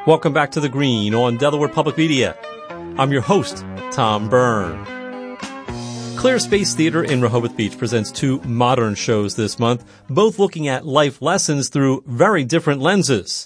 Welcome back to The Green on Delaware Public Media. I'm your host, Tom Byrne. Clear Space Theater in Rehoboth Beach presents two modern shows this month, both looking at life lessons through very different lenses.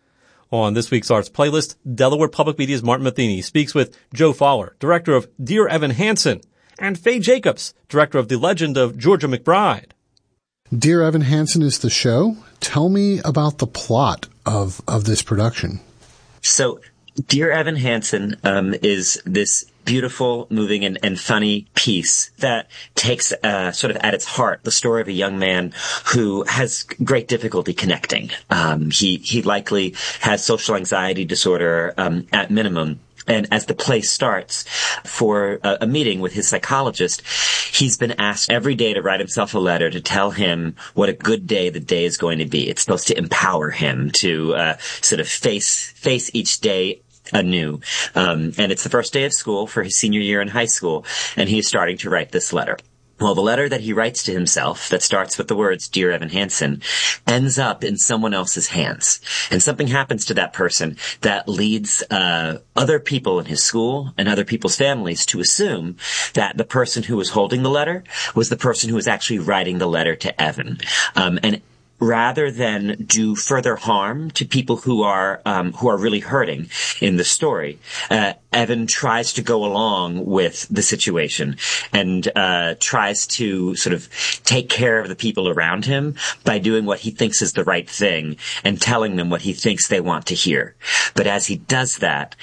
On this week's Arts Playlist, Delaware Public Media's Martin Matheny speaks with Joe Fowler, director of Dear Evan Hansen, and Faye Jacobs, director of The Legend of Georgia McBride. Dear Evan Hansen is the show. Tell me about the plot of this production. So, Dear Evan Hansen is this beautiful, moving, and funny piece that takes sort of at its heart the story of a young man who has great difficulty connecting. He likely has social anxiety disorder at minimum. And as the play starts for a meeting with his psychologist, he's been asked every day to write himself a letter to tell him what a good day the day is going to be. It's supposed to empower him to sort of face each day anew. And it's the first day of school for his senior year in high school, and he's starting to write this letter. Well, the letter that he writes to himself that starts with the words, Dear Evan Hansen, ends up in someone else's hands. And something happens to that person that leads other people in his school and other people's families to assume that the person who was holding the letter was the person who was actually writing the letter to Evan. And rather than do further harm to people who are really hurting in the story, Evan tries to go along with the situation and tries to sort of take care of the people around him by doing what he thinks is the right thing and telling them what he thinks they want to hear. But as he does that,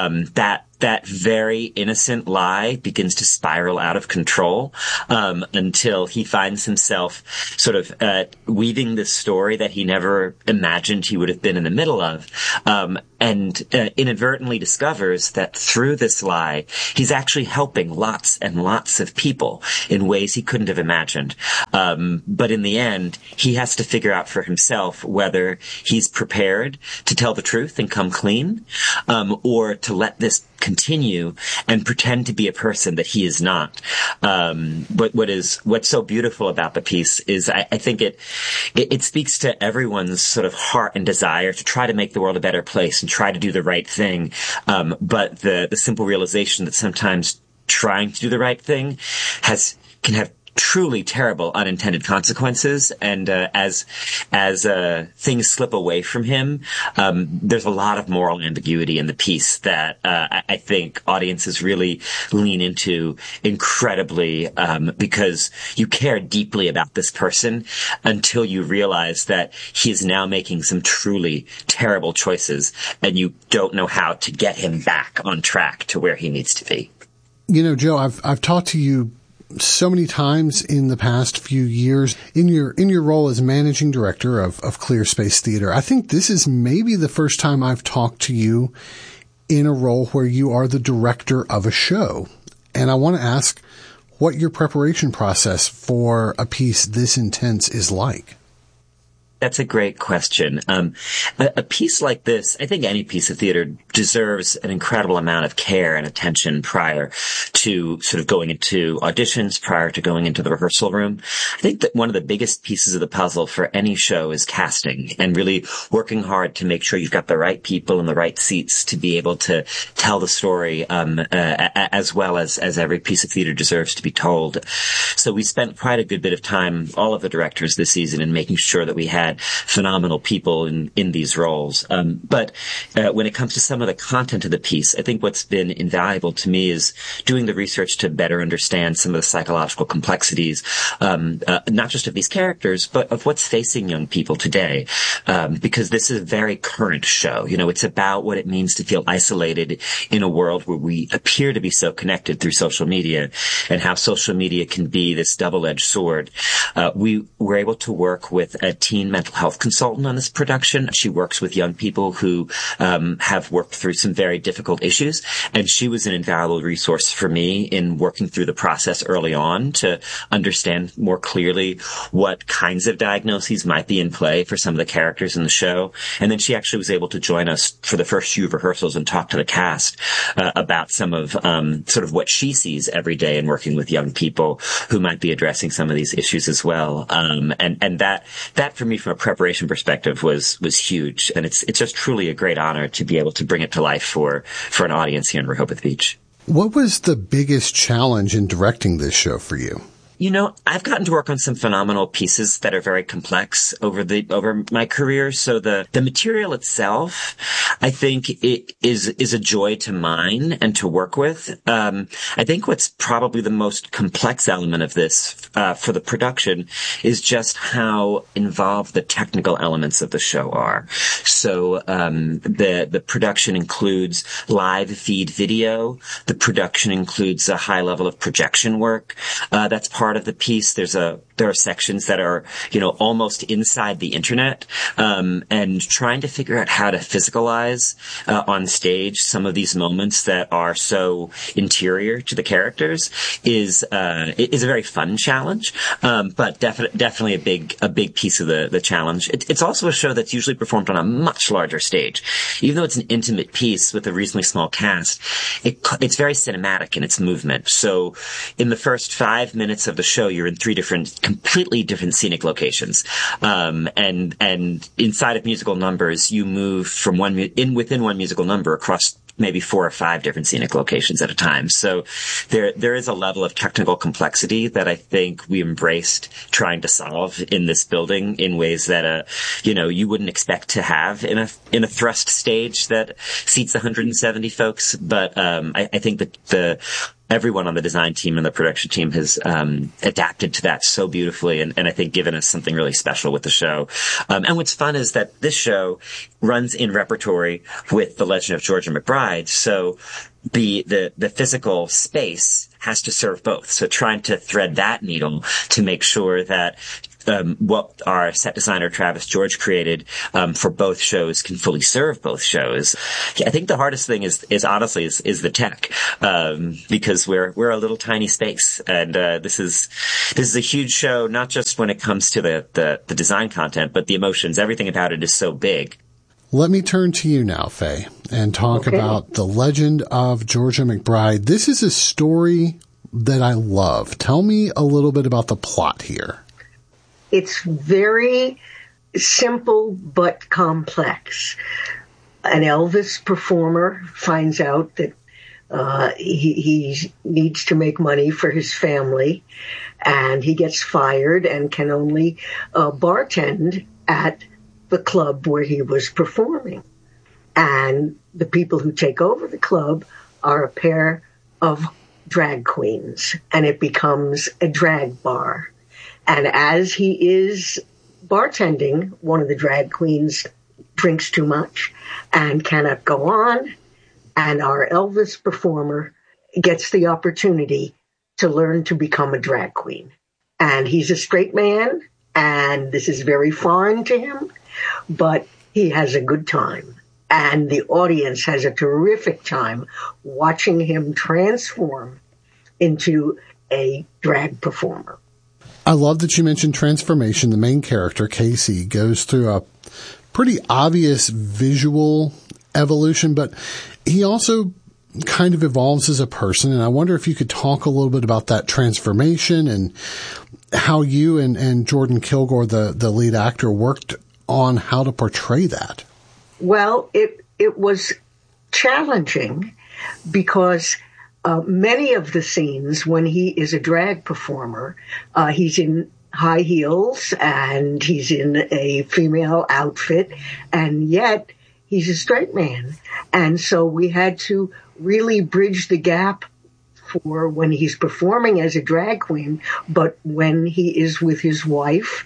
that very innocent lie begins to spiral out of control until he finds himself sort of weaving this story that he never imagined he would have been in the middle of, and inadvertently discovers that through this lie, he's actually helping lots and lots of people in ways he couldn't have imagined. But in the end, he has to figure out for himself whether he's prepared to tell the truth and come clean, or to let this continue and pretend to be a person that he is not. But what's so beautiful about the piece is I think it speaks to everyone's sort of heart and desire to try to make the world a better place and try to do the right thing. But the simple realization that sometimes trying to do the right thing can have truly terrible unintended consequences, and as things slip away from him, there's a lot of moral ambiguity in the piece that I think audiences really lean into incredibly, because you care deeply about this person until you realize that he is now making some truly terrible choices, and you don't know how to get him back on track to where he needs to be. You know, Joe, I've talked to you so many times in the past few years in your role as managing director of Clear Space Theater. I think this is maybe the first time I've talked to you in a role where you are the director of a show. And I want to ask what your preparation process for a piece this intense is like. That's a great question. A piece like this, I think any piece of theater deserves an incredible amount of care and attention prior to sort of going into auditions, prior to going into the rehearsal room. I think that one of the biggest pieces of the puzzle for any show is casting and really working hard to make sure you've got the right people in the right seats to be able to tell the story as well as every piece of theater deserves to be told. So we spent quite a good bit of time, all of the directors this season, in making sure that we had phenomenal people in these roles. But when it comes to some of the content of the piece, I think what's been invaluable to me is doing the research to better understand some of the psychological complexities, not just of these characters, but of what's facing young people today. Because this is a very current show. You know, it's about what it means to feel isolated in a world where we appear to be so connected through social media, and how social media can be this double-edged sword. We were able to work with a teen mental health consultant on this production. She works with young people who have worked through some very difficult issues, and she was an invaluable resource for me in working through the process early on to understand more clearly what kinds of diagnoses might be in play for some of the characters in the show. And then she actually was able to join us for the first few rehearsals and talk to the cast about some of sort of what she sees every day in working with young people who might be addressing some of these issues as well. And that for me, from a preparation perspective was huge. And it's just truly a great honor to be able to bring it to life for an audience here in Rehoboth Beach. What was the biggest challenge in directing this show for you? You know, I've gotten to work on some phenomenal pieces that are very complex over my career. So the material itself, I think it is a joy to mine and to work with. I think what's probably the most complex element of this, for the production is just how involved the technical elements of the show are. So, the production includes live feed video. The production includes a high level of projection work. That's part of the piece. There are sections that are, almost inside the internet, and trying to figure out how to physicalize, on stage some of these moments that are so interior to the characters is a very fun challenge. But definitely a big piece of the challenge. It's also a show that's usually performed on a much larger stage. Even though it's an intimate piece with a reasonably small cast, it's very cinematic in its movement. So in the first 5 minutes of the show, you're in 3 completely different scenic locations. And inside of musical numbers, you move from within one musical number across maybe 4 or 5 different scenic locations at a time. So there is a level of technical complexity that I think we embraced trying to solve in this building in ways that, you wouldn't expect to have in a thrust stage that seats 170 folks. But, I think that everyone on the design team and the production team has adapted to that so beautifully, and I think given us something really special with the show. And what's fun is that this show runs in repertory with The Legend of Georgia McBride, so the physical space has to serve both. So trying to thread that needle to make sure that what our set designer Travis George created for both shows can fully serve both shows. I think the hardest thing is honestly the tech, because we're a little tiny space, and this is a huge show, not just when it comes to the design content, but the emotions. Everything about it is so big. Let me turn to you now, Faye, and talk about The Legend of Georgia McBride. This is a story that I love. Tell me a little bit about the plot here. It's very simple but complex. An Elvis performer finds out that he needs to make money for his family, and he gets fired and can only bartend at the club where he was performing. And the people who take over the club are a pair of drag queens, and it becomes a drag bar. And as he is bartending, one of the drag queens drinks too much and cannot go on, and our Elvis performer gets the opportunity to learn to become a drag queen. And he's a straight man, and this is very foreign to him, but he has a good time. And the audience has a terrific time watching him transform into a drag performer. I love that you mentioned transformation. The main character, Casey, goes through a pretty obvious visual evolution, but he also kind of evolves as a person. And I wonder if you could talk a little bit about that transformation and how you and Jordan Kilgore, the lead actor, worked on how to portray that. Well, it was challenging because many of the scenes when he is a drag performer, he's in high heels and he's in a female outfit, and yet he's a straight man. And so we had to really bridge the gap for when he's performing as a drag queen, but when he is with his wife,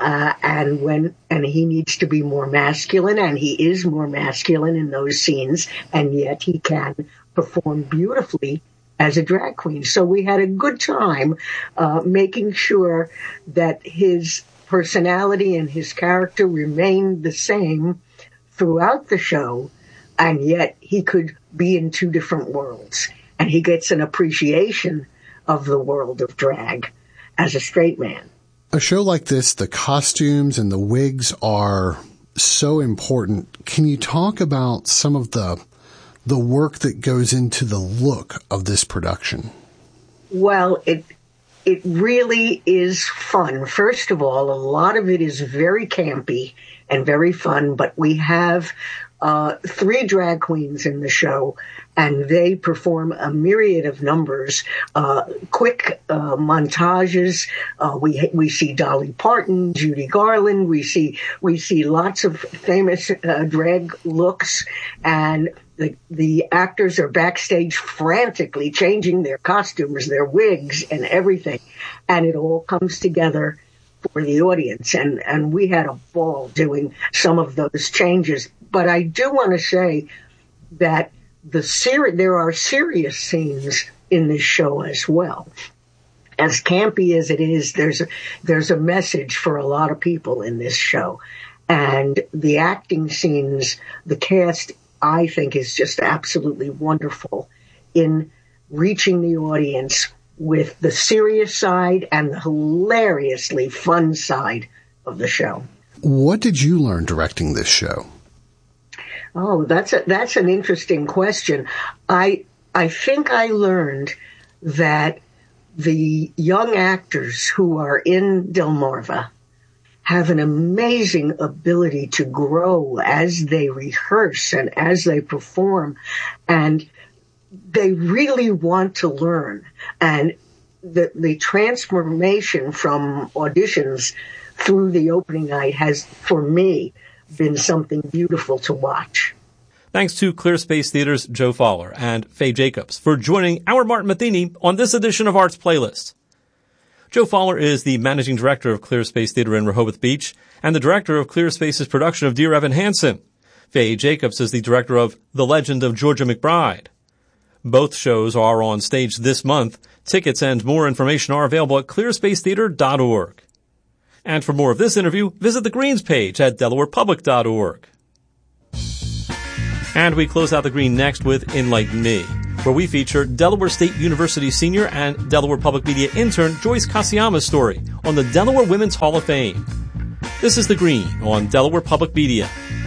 and he needs to be more masculine, and he is more masculine in those scenes, and yet he can perform beautifully as a drag queen. So we had a good time making sure that his personality and his character remained the same throughout the show, and yet he could be in 2 different worlds. And he gets an appreciation of the world of drag as a straight man. A show like this, the costumes and the wigs are so important. Can you talk about some of the work that goes into the look of this production? Well, it really is fun. First of all, a lot of it is very campy and very fun, but we have 3 drag queens in the show, and they perform a myriad of numbers, quick montages. We see Dolly Parton, Judy Garland. We see lots of famous drag looks, and the actors are backstage frantically changing their costumes, their wigs, and everything, and it all comes together for the audience. And we had a ball doing some of those changes. But I do want to say that there are serious scenes in this show as well. As campy as it is, there's a message for a lot of people in this show. And the acting scenes, the cast, I think, is just absolutely wonderful in reaching the audience with the serious side and the hilariously fun side of the show. What did you learn directing this show? Oh, that's an interesting question. I think I learned that the young actors who are in Delmarva have an amazing ability to grow as they rehearse and as they perform, and they really want to learn. And the transformation from auditions through the opening night has, for me, been something beautiful to watch. Thanks to ClearSpace Theater's Joe Fowler and Faye Jacobs for joining our Martin Matheny on this edition of Arts Playlist. Joe Fowler is the managing director of ClearSpace Theater in Rehoboth Beach and the director of ClearSpace's production of Dear Evan Hansen. Faye Jacobs is the director of The Legend of Georgia McBride. Both shows are on stage this month. Tickets and more information are available at clearspacetheater.org. And for more of this interview, visit the Greens page at delawarepublic.org. And we close out the Green next with Enlighten Me, where we feature Delaware State University senior and Delaware Public Media intern Joyce Kasiyama's story on the Delaware Women's Hall of Fame. This is the Green on Delaware Public Media.